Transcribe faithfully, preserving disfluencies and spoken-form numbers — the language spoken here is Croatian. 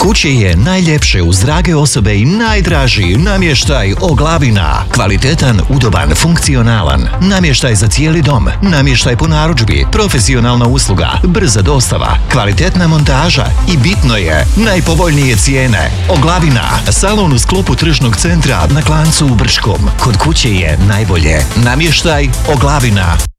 kuće je najljepše uz drage osobe i najdraži namještaj Oglavina. Kvalitetan, udoban, funkcionalan. Namještaj za cijeli dom. Namještaj po narudžbi. Profesionalna usluga. Brza dostava. Kvalitetna montaža. I bitno je, najpovoljnije cijene. Oglavina. Salon u sklopu tržnog centra na Klancu u Brškom. Kod kuće je najbolje. Namještaj Oglavina.